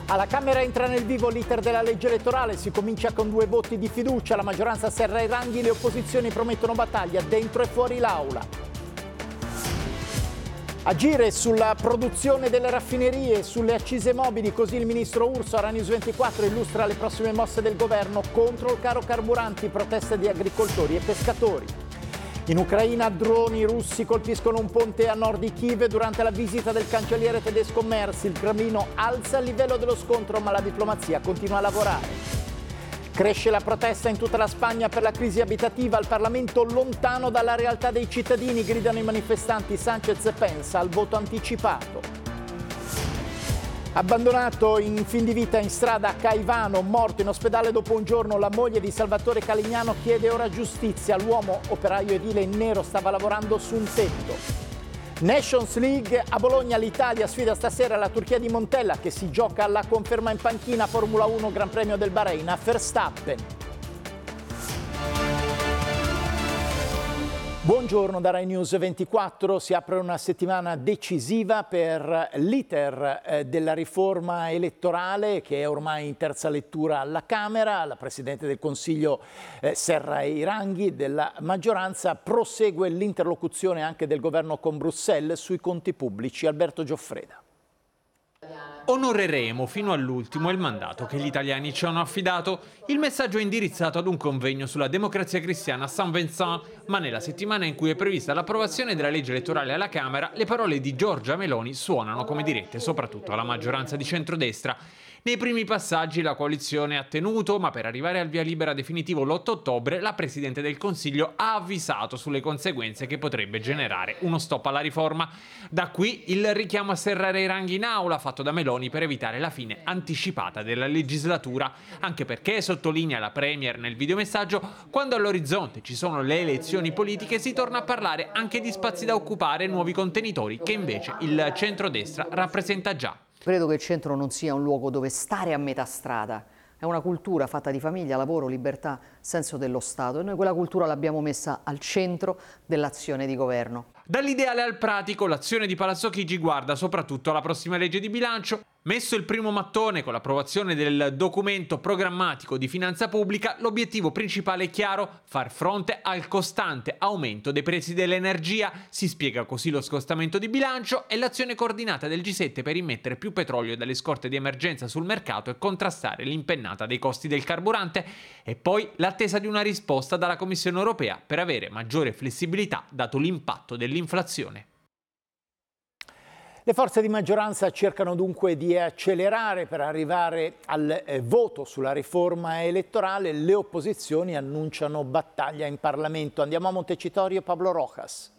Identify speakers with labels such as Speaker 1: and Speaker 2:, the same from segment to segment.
Speaker 1: Alla Camera entra nel vivo l'iter della legge elettorale, si comincia con 2 voti di fiducia, la maggioranza serra i ranghi, le opposizioni promettono battaglia dentro e fuori l'aula. Agire sulla produzione delle raffinerie, sulle accise mobili, così il ministro Urso a News 24 illustra le prossime mosse del governo contro il caro carburanti, proteste di agricoltori e pescatori. In Ucraina droni russi colpiscono un ponte a nord di Kiev durante la visita del cancelliere tedesco Merz. Il Cremlino alza il livello dello scontro, ma la diplomazia continua a lavorare. Cresce la protesta in tutta la Spagna per la crisi abitativa, il Parlamento lontano dalla realtà dei cittadini, gridano i manifestanti. Sánchez pensa al voto anticipato. Abbandonato in fin di vita in strada a Caivano, morto in ospedale dopo un giorno, la moglie di Salvatore Calignano chiede ora giustizia. L'uomo, operaio edile in nero, stava lavorando su un tetto. Nations League a Bologna, l'Italia sfida stasera la Turchia di Montella che si gioca alla conferma in panchina. Formula 1 Gran Premio del Bahrain a Verstappen. Buongiorno da Rai News 24, si apre una settimana decisiva per l'iter della riforma elettorale che è ormai in terza lettura alla Camera. La Presidente del Consiglio serra i ranghi della maggioranza, prosegue l'interlocuzione anche del governo con Bruxelles sui conti pubblici. Alberto Gioffreda.
Speaker 2: Onoreremo fino all'ultimo il mandato che gli italiani ci hanno affidato. Il messaggio è indirizzato ad un convegno sulla democrazia cristiana a Saint-Vincent, ma nella settimana in cui è prevista l'approvazione della legge elettorale alla Camera, le parole di Giorgia Meloni suonano come dirette soprattutto alla maggioranza di centrodestra. Nei primi passaggi la coalizione ha tenuto, ma per arrivare al via libera definitivo l'8 ottobre, la Presidente del Consiglio ha avvisato sulle conseguenze che potrebbe generare uno stop alla riforma. Da qui il richiamo a serrare i ranghi in aula fatto da Meloni per evitare la fine anticipata della legislatura, anche perché, sottolinea la Premier nel videomessaggio, quando all'orizzonte ci sono le elezioni politiche si torna a parlare anche di spazi da occupare e nuovi contenitori che invece il centrodestra rappresenta già.
Speaker 3: Credo che il centro non sia un luogo dove stare a metà strada, è una cultura fatta di famiglia, lavoro, libertà, senso dello Stato e noi quella cultura l'abbiamo messa al centro dell'azione di governo.
Speaker 2: Dall'ideale al pratico, l'azione di Palazzo Chigi guarda soprattutto alla prossima legge di bilancio. Messo il primo mattone con l'approvazione del documento programmatico di finanza pubblica, l'obiettivo principale è chiaro: far fronte al costante aumento dei prezzi dell'energia. Si spiega così lo scostamento di bilancio e l'azione coordinata del G7 per immettere più petrolio dalle scorte di emergenza sul mercato e contrastare l'impennata dei costi del carburante. E poi l'attesa di una risposta dalla Commissione europea per avere maggiore flessibilità dato l'impatto dell'inflazione.
Speaker 1: Le forze di maggioranza cercano dunque di accelerare per arrivare al voto sulla riforma elettorale. Le opposizioni annunciano battaglia in Parlamento. Andiamo a Montecitorio, Pablo Rojas.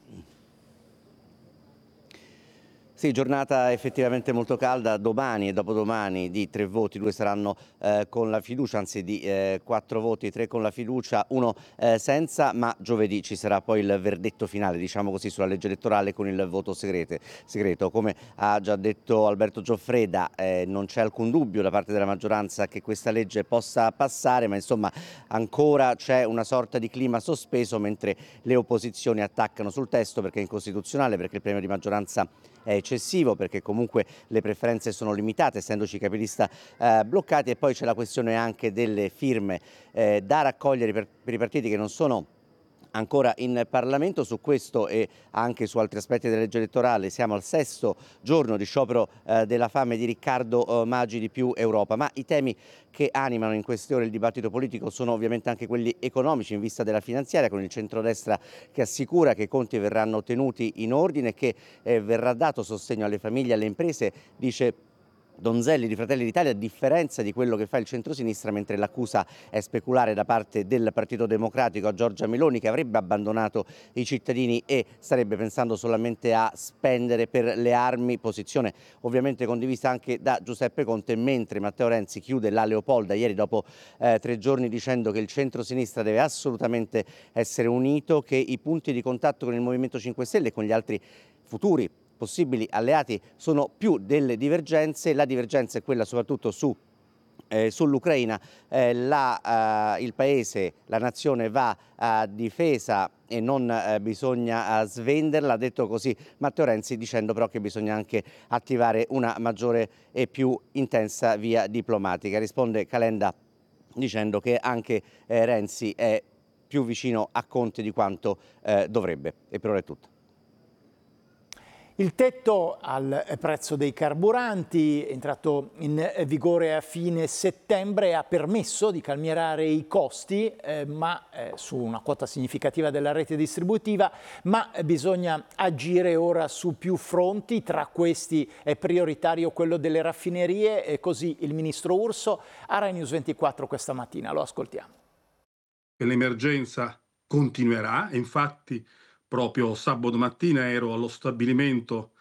Speaker 4: Sì, giornata effettivamente molto calda, domani e dopodomani di 3 voti, 2 saranno con la fiducia, anzi di 4 voti, 3 con la fiducia, 1 senza, ma giovedì ci sarà poi il verdetto finale, diciamo così, sulla legge elettorale con il voto segreto. Come ha già detto Alberto Gioffreda, non c'è alcun dubbio da parte della maggioranza che questa legge possa passare, ma insomma ancora c'è una sorta di clima sospeso mentre le opposizioni attaccano sul testo perché è incostituzionale, perché il premio di maggioranza è eccessivo, perché comunque le preferenze sono limitate essendoci i capilista bloccati, e poi c'è la questione anche delle firme da raccogliere per i partiti che non sono ancora in Parlamento. Su questo e anche su altri aspetti della legge elettorale siamo al 6° giorno di sciopero della fame di Riccardo Maggi di Più Europa, ma i temi che animano in queste ore il dibattito politico sono ovviamente anche quelli economici in vista della finanziaria, con il centrodestra che assicura che i conti verranno tenuti in ordine e che verrà dato sostegno alle famiglie e alle imprese, dice Donzelli di Fratelli d'Italia, a differenza di quello che fa il centrosinistra, mentre l'accusa è speculare da parte del Partito Democratico a Giorgia Meloni, che avrebbe abbandonato i cittadini e starebbe pensando solamente a spendere per le armi, posizione ovviamente condivisa anche da Giuseppe Conte, mentre Matteo Renzi chiude la Leopolda ieri dopo 3 giorni dicendo che il centrosinistra deve assolutamente essere unito, che i punti di contatto con il Movimento 5 Stelle e con gli altri futuri possibili alleati sono più delle divergenze. La divergenza è quella soprattutto su sull'Ucraina. Il paese, la nazione va difesa e non bisogna svenderla, ha detto così Matteo Renzi, dicendo però che bisogna anche attivare una maggiore e più intensa via diplomatica. Risponde Calenda dicendo che anche Renzi è più vicino a Conte di quanto dovrebbe. E per ora è tutto.
Speaker 1: Il tetto al prezzo dei carburanti, entrato in vigore a fine settembre, ha permesso di calmierare i costi, ma su una quota significativa della rete distributiva, ma bisogna agire ora su più fronti, tra questi è prioritario quello delle raffinerie, e così il ministro Urso a Rai News 24 questa mattina. Lo ascoltiamo.
Speaker 5: L'emergenza continuerà e infatti proprio sabato mattina ero allo stabilimento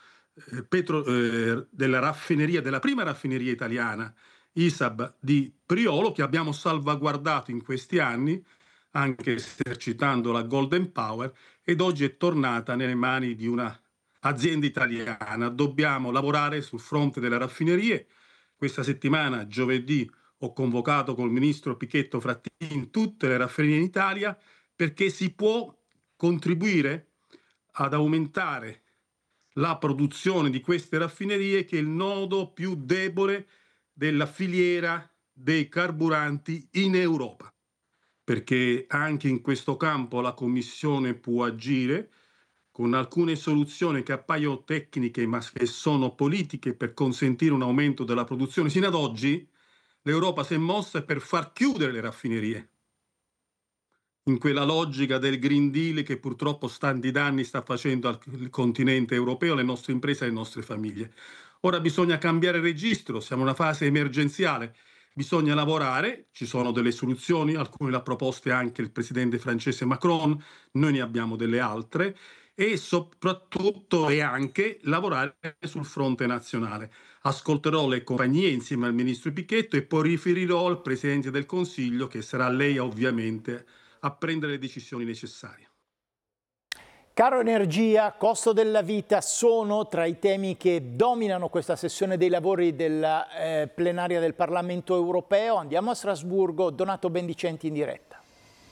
Speaker 5: della prima raffineria italiana, ISAB di Priolo, che abbiamo salvaguardato in questi anni, anche esercitando la Golden Power, ed oggi è tornata nelle mani di un'azienda italiana. Dobbiamo lavorare sul fronte delle raffinerie. Questa settimana, giovedì, ho convocato col ministro Pichetto Frattini tutte le raffinerie in Italia, perché si può contribuire ad aumentare la produzione di queste raffinerie, che è il nodo più debole della filiera dei carburanti in Europa, perché anche in questo campo la Commissione può agire con alcune soluzioni che appaiono tecniche ma che sono politiche, per consentire un aumento della produzione. Sino ad oggi l'Europa si è mossa per far chiudere le raffinerie, in quella logica del Green Deal che purtroppo tanti danni sta facendo al continente europeo, alle nostre imprese e alle nostre famiglie. Ora bisogna cambiare registro, siamo in una fase emergenziale, bisogna lavorare, ci sono delle soluzioni, alcune le ha proposte anche il presidente francese Macron, noi ne abbiamo delle altre, e soprattutto e anche lavorare sul fronte nazionale. Ascolterò le compagnie insieme al ministro Pichetto e poi riferirò al Presidente del Consiglio, che sarà lei ovviamente a prendere le decisioni necessarie.
Speaker 1: Caro energia, costo della vita sono tra i temi che dominano questa sessione dei lavori della plenaria del Parlamento europeo. Andiamo a Strasburgo, Donato Bendicenti in diretta.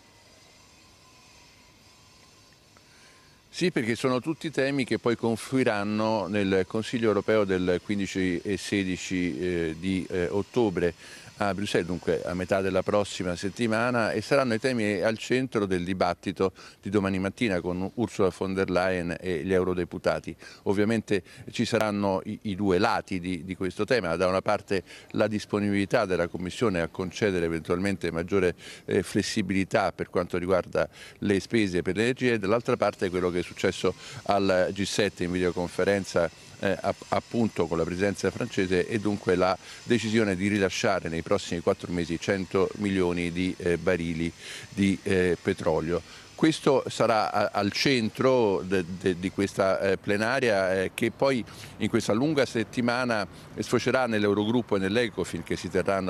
Speaker 6: Sì, perché sono tutti temi che poi confluiranno nel Consiglio europeo del 15 e 16 di ottobre a Bruxelles, dunque a metà della prossima settimana, e saranno i temi al centro del dibattito di domani mattina con Ursula von der Leyen e gli eurodeputati. Ovviamente ci saranno i due lati di questo tema: da una parte la disponibilità della Commissione a concedere eventualmente maggiore flessibilità per quanto riguarda le spese per l'energia, e dall'altra parte quello che è successo al G7 in videoconferenza appunto con la presidenza francese, e dunque la decisione di rilasciare nei prossimi 4 mesi 100 milioni di barili di petrolio. Questo sarà al centro di questa plenaria che poi in questa lunga settimana sfocerà nell'Eurogruppo e nell'Ecofin, che si terranno